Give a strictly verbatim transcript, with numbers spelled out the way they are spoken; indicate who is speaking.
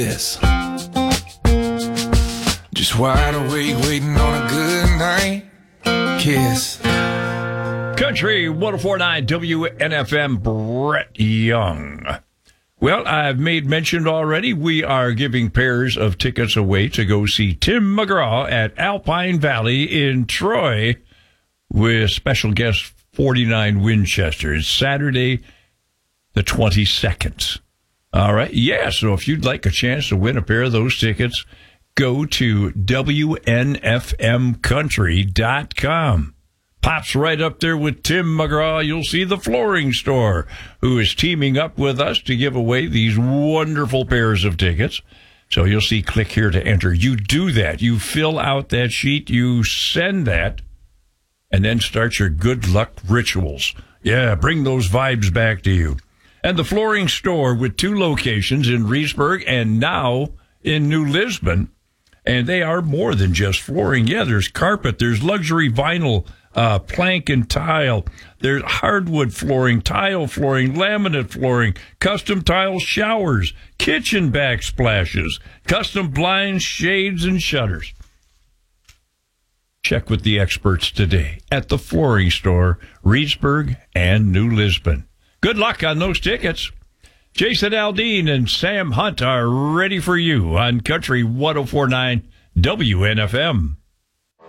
Speaker 1: This. Just wide awake, waiting on a good night. Kiss.
Speaker 2: Country one oh four point nine W N F M, Brett Young. Well, I've made mention already, we are giving pairs of tickets away to go see Tim McGraw at Alpine Valley in Troy with special guest forty-nine Winchester. It's Saturday the twenty-second. All right. Yeah, so if you'd like a chance to win a pair of those tickets, go to W N F M country dot com. Pops right up there with Tim McGraw. You'll see the flooring store, who is teaming up with us to give away these wonderful pairs of tickets. So you'll see, click here to enter. You do that. You fill out that sheet. You send that, and then start your good luck rituals. Yeah, bring those vibes back to you. And the flooring store with two locations in Reedsburg and now in New Lisbon. And they are more than just flooring. Yeah, there's carpet, there's luxury vinyl, uh, plank and tile. There's hardwood flooring, tile flooring, laminate flooring, custom tile showers, kitchen backsplashes, custom blinds, shades, and shutters. Check with the experts today at the flooring store, Reedsburg and New Lisbon. Good luck on those tickets. Jason Aldean and Sam Hunt are ready for you on Country one oh four point nine W N F M.